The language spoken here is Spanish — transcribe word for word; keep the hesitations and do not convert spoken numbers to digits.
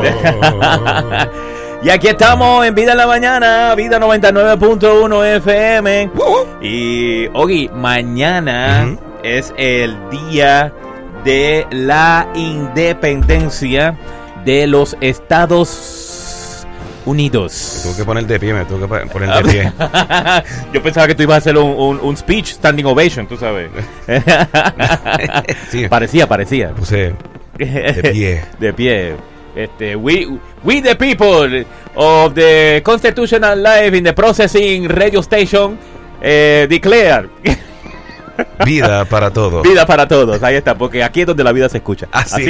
Y aquí estamos en Vida en la Mañana, Vida noventa y nueve punto uno F M. Uh-huh. Y, Ogi, mañana uh-huh. es el día de la independencia de los Estados Unidos. Tuve que poner de pie, me tuve que poner de pie. Yo pensaba que tú ibas a hacer un, un, un speech, standing ovation, tú sabes. Sí. Parecía, parecía. Puse de pie. De pie. Este, we, we the people of the Constitutional Life in the Processing Radio Station eh, declare vida para todos. Vida para todos, ahí está, porque aquí es donde la vida se escucha. Así. Así